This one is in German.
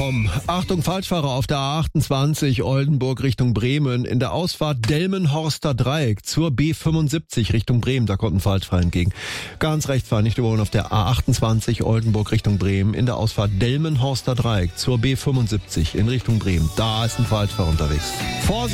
komm. Achtung, Falschfahrer auf der A28 Oldenburg Richtung Bremen. In der Ausfahrt Delmenhorster Dreieck zur B75 Richtung Bremen. Da kommt ein Falschfahrer entgegen. Ganz rechts fahren, nicht überholen auf der A28 Oldenburg Richtung Bremen. In der Ausfahrt Delmenhorster Dreieck zur B75 in Richtung Bremen. Da ist ein Falschfahrer unterwegs. Vorsicht!